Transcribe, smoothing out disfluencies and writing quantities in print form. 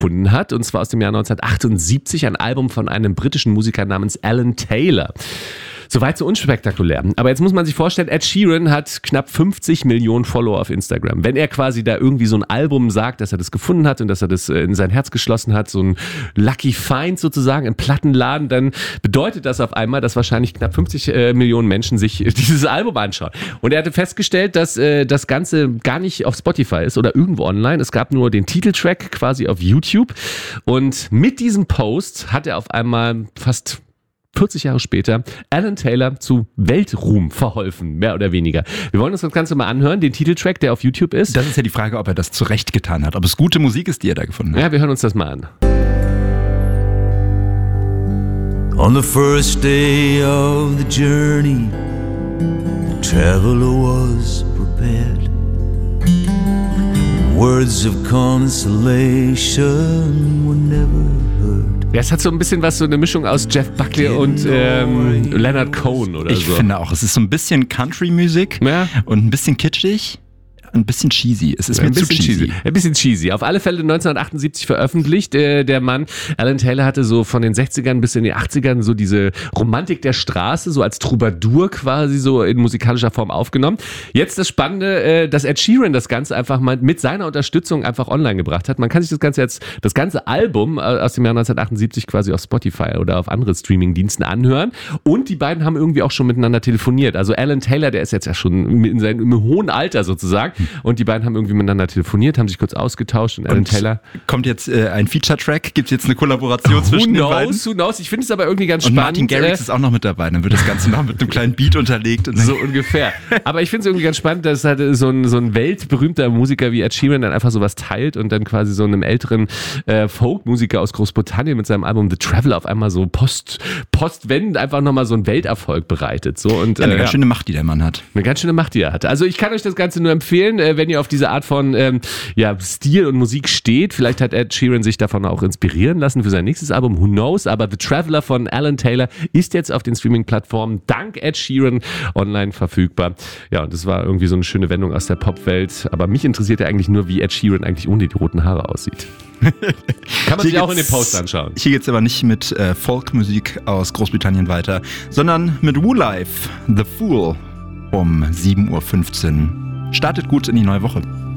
gefunden hat, und zwar aus dem Jahr 1978, ein Album von einem britischen Musiker namens Alan Taylor. Soweit so unspektakulär. Aber jetzt muss man sich vorstellen, Ed Sheeran hat knapp 50 Millionen Follower auf Instagram. Wenn er quasi da irgendwie so ein Album sagt, dass er das gefunden hat und dass er das in sein Herz geschlossen hat, so ein Lucky Find sozusagen im Plattenladen, dann bedeutet das auf einmal, dass wahrscheinlich knapp 50 Millionen Menschen sich dieses Album anschauen. Und er hatte festgestellt, dass das Ganze gar nicht auf Spotify ist oder irgendwo online. Es gab nur den Titeltrack quasi auf YouTube. Und mit diesem Post hat er auf einmal fast 40 Jahre später Alan Taylor zu Weltruhm verholfen, mehr oder weniger. Wir wollen uns das Ganze mal anhören, den Titeltrack, der auf YouTube ist. Das ist ja die Frage, ob er das zurecht getan hat, ob es gute Musik ist, die er da gefunden hat. Ja, wir hören uns das mal an. On the first day of the journey, the traveler was prepared. Words of consolation were never heard. Ja, es hat so ein bisschen was, so eine Mischung aus Jeff Buckley und Leonard Cohen oder ich so. Ich finde auch, es ist so ein bisschen Country-Musik und ein bisschen kitschig. Ein bisschen cheesy. Es ist mir zu cheesy. Ein bisschen cheesy. Auf alle Fälle 1978 veröffentlicht. Der Mann, Alan Taylor, hatte so von den 60ern bis in die 80ern so diese Romantik der Straße, so als Troubadour quasi so in musikalischer Form aufgenommen. Jetzt das Spannende, dass Ed Sheeran das Ganze einfach mal mit seiner Unterstützung einfach online gebracht hat. Man kann sich das ganze Album aus dem Jahr 1978 quasi auf Spotify oder auf andere Streaming-Diensten anhören. Und die beiden haben irgendwie auch schon miteinander telefoniert. Also Alan Taylor, der ist jetzt ja schon in seinem hohen Alter sozusagen. Und die beiden haben irgendwie miteinander telefoniert, haben sich kurz ausgetauscht und Alan Taylor. Kommt jetzt ein Feature-Track? Gibt es jetzt eine Kollaboration zwischen den beiden? Who knows? Ich finde es aber irgendwie ganz und spannend. Martin Garrix ist auch noch mit dabei, dann wird das Ganze noch mit einem kleinen Beat unterlegt. Und so ungefähr. Aber ich finde es irgendwie ganz spannend, dass halt so ein weltberühmter Musiker wie Ed Sheeran dann einfach sowas teilt und dann quasi so einem älteren Folk-Musiker aus Großbritannien mit seinem Album The Traveler auf einmal so postwendend einfach nochmal so einen Welterfolg bereitet. So, und, eine ganz schöne Macht, die der Mann hat. Eine ganz schöne Macht, die er hatte. Also ich kann euch das Ganze nur empfehlen, wenn ihr auf diese Art von Stil und Musik steht. Vielleicht hat Ed Sheeran sich davon auch inspirieren lassen für sein nächstes Album, who knows, aber The Traveler von Alan Taylor ist jetzt auf den Streaming-Plattformen dank Ed Sheeran online verfügbar. Ja, und das war irgendwie so eine schöne Wendung aus der Popwelt, aber mich interessiert ja eigentlich nur, wie Ed Sheeran eigentlich ohne die roten Haare aussieht. Kann man sich auch in den Post anschauen. Hier geht's aber nicht mit Folkmusik aus Großbritannien weiter, sondern mit Woolife, The Fool um 7.15 Uhr. Startet gut in die neue Woche.